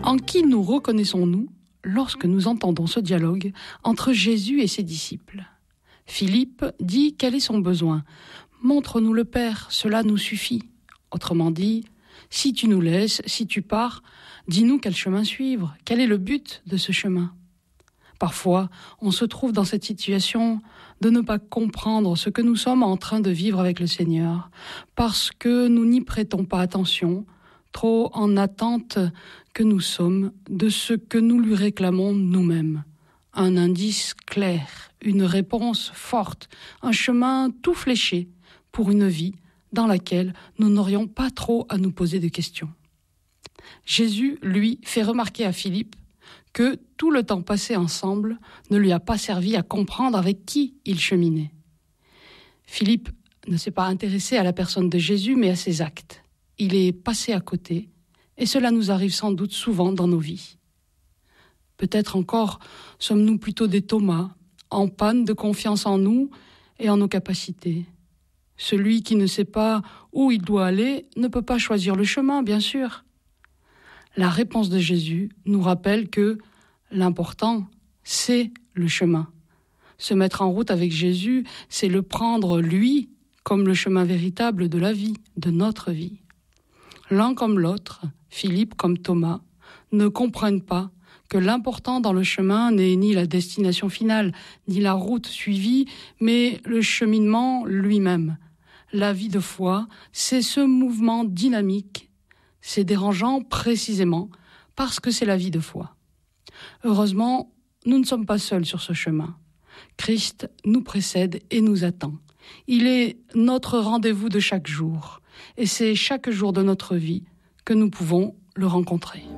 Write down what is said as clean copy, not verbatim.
En qui nous reconnaissons-nous lorsque nous entendons ce dialogue entre Jésus et ses disciples ? Philippe dit quel est son besoin. « Montre-nous le Père, cela nous suffit. » Autrement dit, si tu nous laisses, si tu pars, dis-nous quel chemin suivre, quel est le but de ce chemin. Parfois, on se trouve dans cette situation de ne pas comprendre ce que nous sommes en train de vivre avec le Seigneur, parce que nous n'y prêtons pas attention, trop en attente que nous sommes de ce que nous lui réclamons nous-mêmes. Un indice clair, une réponse forte, un chemin tout fléché pour une vie dans laquelle nous n'aurions pas trop à nous poser de questions. Jésus, lui, fait remarquer à Philippe que tout le temps passé ensemble ne lui a pas servi à comprendre avec qui il cheminait. Philippe ne s'est pas intéressé à la personne de Jésus, mais à ses actes. Il est passé à côté, et cela nous arrive sans doute souvent dans nos vies. Peut-être encore sommes-nous plutôt des Thomas, en panne de confiance en nous et en nos capacités. Celui qui ne sait pas où il doit aller ne peut pas choisir le chemin, bien sûr. La réponse de Jésus nous rappelle que l'important, c'est le chemin. Se mettre en route avec Jésus, c'est le prendre, lui, comme le chemin véritable de la vie, de notre vie. L'un comme l'autre, Philippe comme Thomas, ne comprennent pas que l'important dans le chemin n'est ni la destination finale, ni la route suivie, mais le cheminement lui-même. La vie de foi, c'est ce mouvement dynamique. C'est dérangeant précisément parce que c'est la vie de foi. Heureusement, nous ne sommes pas seuls sur ce chemin. Christ nous précède et nous attend. Il est notre rendez-vous de chaque jour. Et c'est chaque jour de notre vie que nous pouvons le rencontrer.